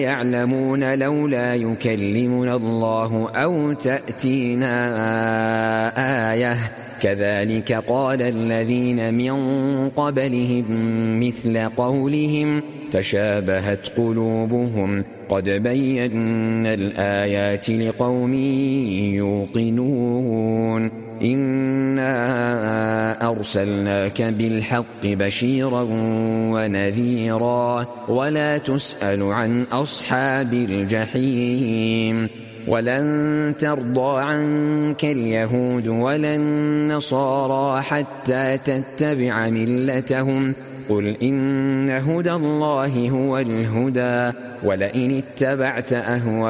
يعلمون لولا يكلمنا الله أو تأتينا آية كذلك قال الذين من قبلهم مثل قولهم تشابهت قلوبهم قد بينا الآيات لقوم يوقنون إنا أرسلناك بالحق بشيرا ونذيرا ولا تسأل عن أصحاب الجحيم ولن ترضى عنك اليهود ولا النصارى حتى تتبع ملتهم قل إن هدى الله هو الهدى ولئن اتبعت أهواءهم